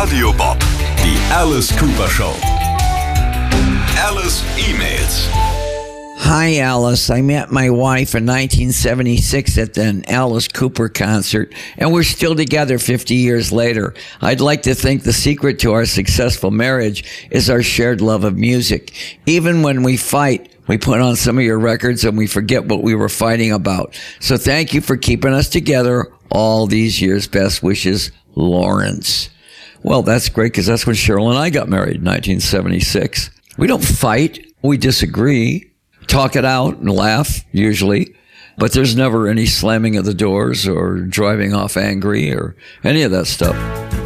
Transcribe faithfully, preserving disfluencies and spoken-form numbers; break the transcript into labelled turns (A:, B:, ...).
A: Radio Bob, die Alice Cooper Show. Alice E-Mails.
B: Hi, Alice. I met my wife in nineteen seventy-six at an Alice Cooper concert, and we're still together fifty years later. I'd like to think the secret to our successful marriage is our shared love of music. Even when we fight, we put on some of your records and we forget what we were fighting about. So thank you for keeping us together all these years. Best wishes, Lawrence. Well, that's great because that's when Cheryl and I got married in nineteen seventy-six. We don't fight. We disagree. Talk it out and laugh, usually. But there's never any slamming of the doors or driving off angry or any of that stuff.